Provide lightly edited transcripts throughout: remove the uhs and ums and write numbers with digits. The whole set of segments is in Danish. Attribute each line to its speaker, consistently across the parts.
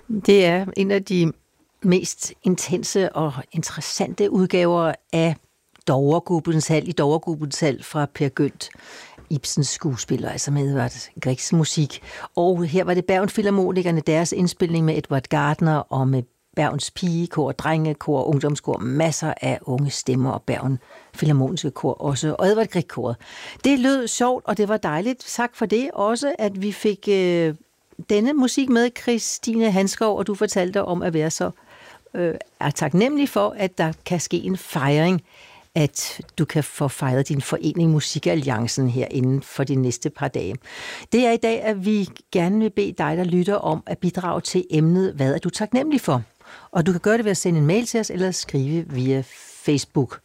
Speaker 1: Det er en af de mest intense og interessante udgaver af Dovregruppens Hal i Dovregruppens Hal fra Per Gynt, Ibsens skuespiller, altså med Edvard Griegs musik. Og her var det Bergen Filharmonikerne, deres indspilning med Edward Gardner og med Bergens pigekor, drengekor, ungdomskor, masser af unge stemmer og Bergen Filharmoniske kor også, og Edvard Grieg-koret. Det lød sjovt, og det var dejligt. Tak for det også, at vi fik denne musik med, Christine Hanskov, og du fortalte om at være så er taknemmelig for, at der kan ske en fejring, at du kan få fejret din forening Musikalliancen her inden for de næste par dage. Det er i dag, at vi gerne vil bede dig, der lytter, om at bidrage til emnet, hvad er du taknemmelig for? Og du kan gøre det ved at sende en mail til os, eller skrive via Facebook.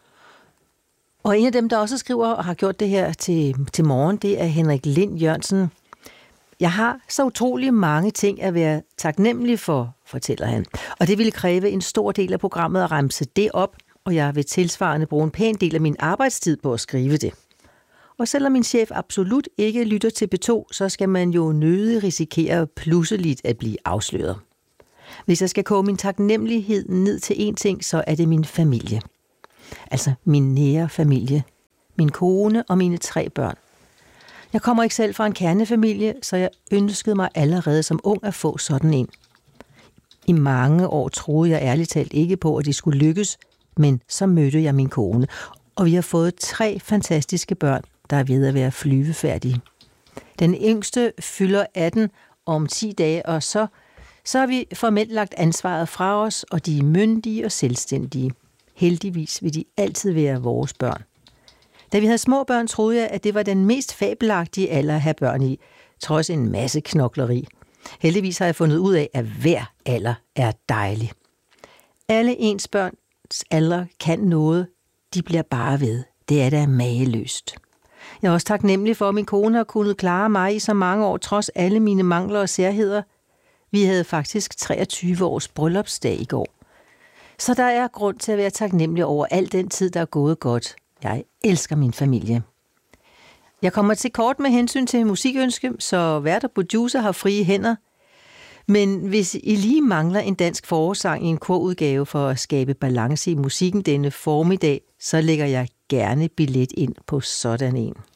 Speaker 1: Og en af dem, der også skriver og har gjort det her til morgen, det er Henrik Lind Jørgensen. Jeg har så utrolig mange ting at være taknemmelig for, fortæller han. Og det ville kræve en stor del af programmet at remse det op, og jeg vil tilsvarende bruge en pæn del af min arbejdstid på at skrive det. Og selvom min chef absolut ikke lytter til P2, så skal man jo nødig risikere pludseligt at blive afsløret. Hvis jeg skal koge min taknemmelighed ned til én ting, så er det min familie. Altså min nære familie. Min kone og mine 3 børn. Jeg kommer ikke selv fra en kernefamilie, så jeg ønskede mig allerede som ung at få sådan en. I mange år troede jeg ærligt talt ikke på, at det skulle lykkes, men så mødte jeg min kone, og vi har fået 3 fantastiske børn, der er ved at være flyvefærdige. Den yngste fylder 18 om 10 dage, og så har vi formelt lagt ansvaret fra os, og de er myndige og selvstændige. Heldigvis vil de altid være vores børn. Da vi havde små børn, troede jeg, at det var den mest fabelagtige alder at have børn i, trods en masse knokleri. Heldigvis har jeg fundet ud af, at hver alder er dejlig. Alle ens børns alder kan noget, de bliver bare ved. Det er da mageløst. Jeg er også taknemmelig for, at min kone har kunnet klare mig i så mange år, trods alle mine mangler og særheder. Vi havde faktisk 23 års bryllupsdag i går. Så der er grund til at være taknemmelig over al den tid, der er gået godt. Jeg elsker min familie. Jeg kommer til kort med hensyn til musikønske, så vært og producer har frie hænder. Men hvis I lige mangler en dansk forårssang i en korudgave for at skabe balance i musikken denne formiddag, så lægger jeg gerne billet ind på sådan en.